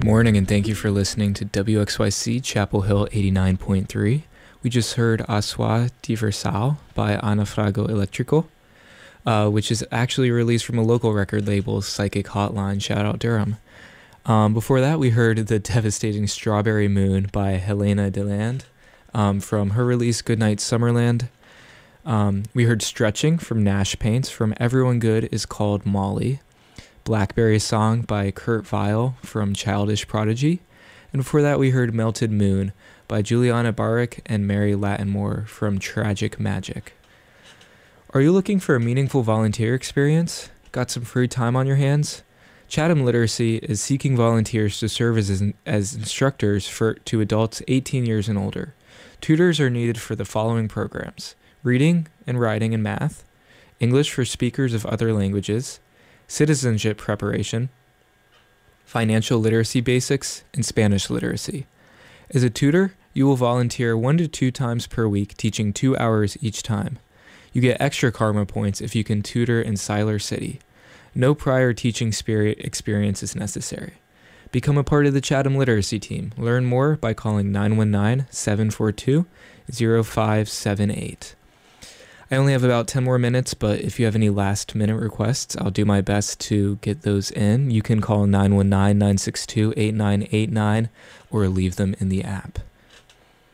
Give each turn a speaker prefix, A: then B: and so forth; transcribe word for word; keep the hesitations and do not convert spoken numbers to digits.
A: Good morning, and thank you for listening to W X Y C Chapel Hill eighty-nine point three. We just heard Aswa Diversal by Anafrago Electrico, uh, which is actually released from a local record label, Psychic Hotline. Shout out Durham. Um, before that, we heard The Devastating Strawberry Moon by Helena Deland um, from her release Goodnight Summerland. Um, we heard Stretching from Nash Paints from Everyone Good is Called Molly. Blackberry Song by Kurt Vile from Childish Prodigy. And before that, we heard Melted Moon by Juliana Barrick and Mary Lattimore from Tragic Magic. Are you looking for a meaningful volunteer experience? Got some free time on your hands? Chatham Literacy is seeking volunteers to serve as, as instructors for to adults eighteen years and older. Tutors are needed for the following programs: reading and writing and math, English for speakers of other languages, citizenship preparation, financial literacy basics, and Spanish literacy. As a tutor, you will volunteer one to two times per week, teaching two hours each time. You get extra karma points if you can tutor in Siler City. No prior teaching spirit experience is necessary. Become a part of the Chatham Literacy team. Learn more by calling nine one nine, seven four two, zero five seven eight. I only have about ten more minutes, but if you have any last minute requests, I'll do my best to get those in. You can call nine one nine, nine six two, eight nine eight nine or leave them in the app.